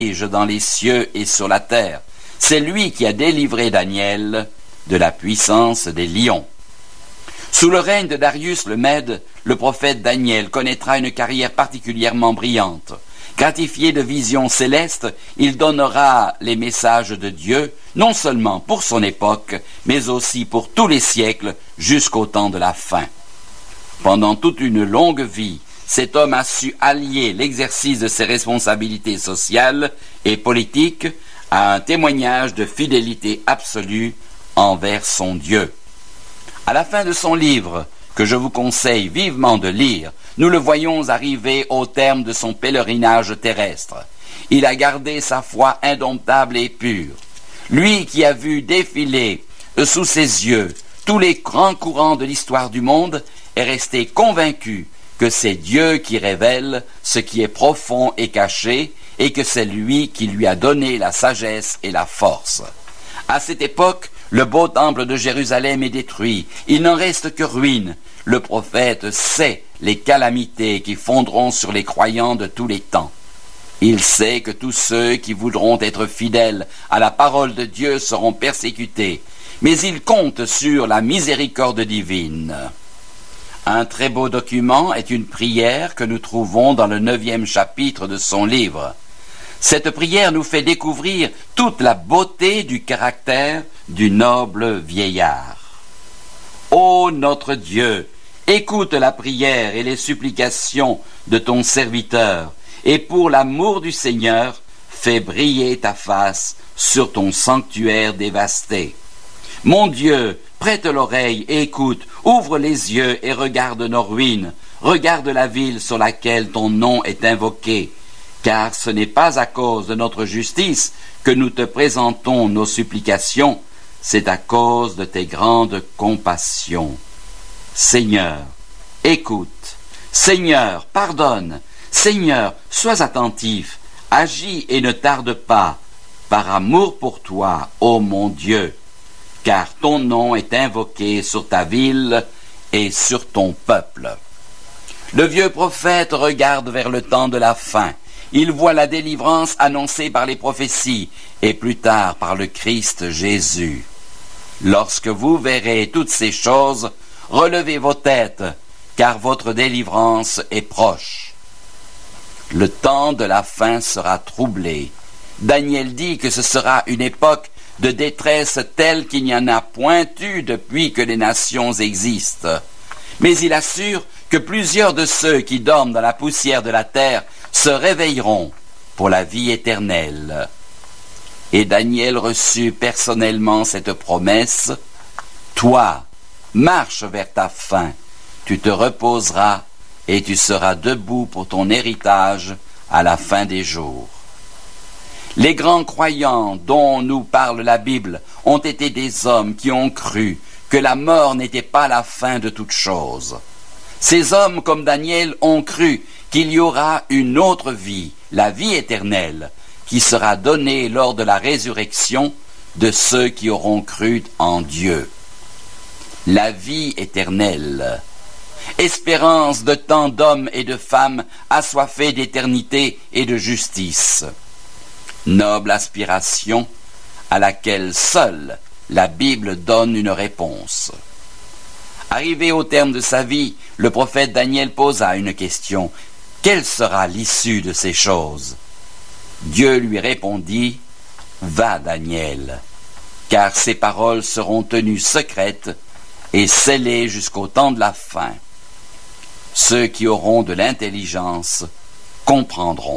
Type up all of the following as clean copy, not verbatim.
dans les cieux et sur la terre. C'est lui qui a délivré Daniel de la puissance des lions. Sous le règne de Darius le Mède, le prophète Daniel connaîtra une carrière particulièrement brillante. Gratifié de visions célestes, il donnera les messages de Dieu, non seulement pour son époque, mais aussi pour tous les siècles jusqu'au temps de la fin. Pendant toute une longue vie, cet homme a su allier l'exercice de ses responsabilités sociales et politiques à un témoignage de fidélité absolue envers son Dieu. À la fin de son livre, que je vous conseille vivement de lire, nous le voyons arriver au terme de son pèlerinage terrestre. Il a gardé sa foi indomptable et pure. Lui qui a vu défiler sous ses yeux tous les grands courants de l'histoire du monde est resté convaincu que c'est Dieu qui révèle ce qui est profond et caché et que c'est lui qui lui a donné la sagesse et la force. À cette époque, le beau temple de Jérusalem est détruit, il n'en reste que ruines. Le prophète sait les calamités qui fondront sur les croyants de tous les temps. Il sait que tous ceux qui voudront être fidèles à la parole de Dieu seront persécutés, mais il compte sur la miséricorde divine. Un très beau document est une prière que nous trouvons dans le 9e chapitre de son livre. Cette prière nous fait découvrir toute la beauté du caractère du noble vieillard. Ô notre Dieu, écoute la prière et les supplications de ton serviteur, et pour l'amour du Seigneur, fais briller ta face sur ton sanctuaire dévasté. Mon Dieu, prête l'oreille et écoute, ouvre les yeux et regarde nos ruines, regarde la ville sur laquelle ton nom est invoqué, car ce n'est pas à cause de notre justice que nous te présentons nos supplications, c'est à cause de tes grandes compassions. Seigneur, écoute. Seigneur, pardonne. Seigneur, sois attentif. Agis et ne tarde pas, par amour pour toi, ô mon Dieu, car ton nom est invoqué sur ta ville et sur ton peuple. Le vieux prophète regarde vers le temps de la fin. Il voit la délivrance annoncée par les prophéties et plus tard par le Christ Jésus. Lorsque vous verrez toutes ces choses, relevez vos têtes, car votre délivrance est proche. Le temps de la fin sera troublé. Daniel dit que ce sera une époque de détresse telle qu'il n'y en a point eu depuis que les nations existent. Mais il assure que plusieurs de ceux qui dorment dans la poussière de la terre se réveilleront pour la vie éternelle. Et Daniel reçut personnellement cette promesse. Toi, marche vers ta fin, tu te reposeras et tu seras debout pour ton héritage à la fin des jours. Les grands croyants dont nous parle la Bible ont été des hommes qui ont cru que la mort n'était pas la fin de toute chose. Ces hommes, comme Daniel, ont cru qu'il y aura une autre vie, la vie éternelle, qui sera donnée lors de la résurrection de ceux qui auront cru en Dieu. La vie éternelle, espérance de tant d'hommes et de femmes assoiffés d'éternité et de justice. Noble aspiration à laquelle seule la Bible donne une réponse. Arrivé au terme de sa vie, le prophète Daniel posa une question. Quelle sera l'issue de ces choses? Dieu lui répondit, « Va, Daniel, car ces paroles seront tenues secrètes et scellées jusqu'au temps de la fin. Ceux qui auront de l'intelligence comprendront. »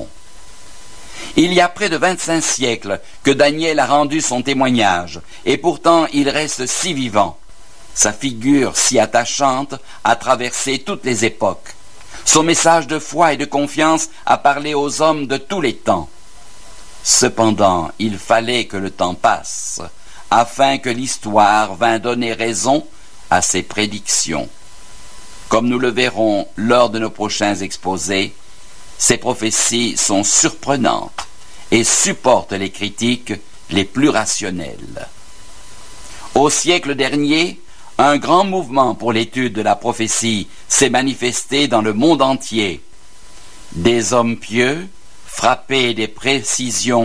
Il y a près de 25 siècles que Daniel a rendu son témoignage, et pourtant il reste si vivant. Sa figure si attachante a traversé toutes les époques. Son message de foi et de confiance a parlé aux hommes de tous les temps. Cependant, il fallait que le temps passe, afin que l'histoire vînt donner raison à ses prédictions. Comme nous le verrons lors de nos prochains exposés, ces prophéties sont surprenantes et supportent les critiques les plus rationnelles. Au siècle dernier, un grand mouvement pour l'étude de la prophétie s'est manifesté dans le monde entier. Des hommes pieux, frappé des précisions